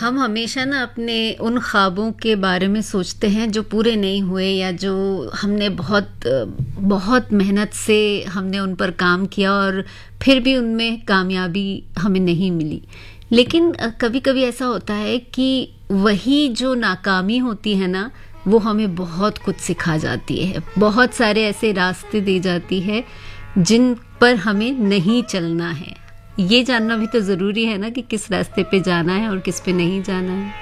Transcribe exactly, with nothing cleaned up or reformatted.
हम हमेशा ना अपने उन ख्वाबों के बारे में सोचते हैं जो पूरे नहीं हुए या जो हमने बहुत बहुत मेहनत से हमने उन पर काम किया और फिर भी उनमें कामयाबी हमें नहीं मिली। लेकिन कभी कभी ऐसा होता है कि वही जो नाकामी होती है ना, वो हमें बहुत कुछ सिखा जाती है, बहुत सारे ऐसे रास्ते दे जाती है जिन पर हमें नहीं चलना है। ये जानना भी तो ज़रूरी है ना कि किस रास्ते पे जाना है और किस पे नहीं जाना है।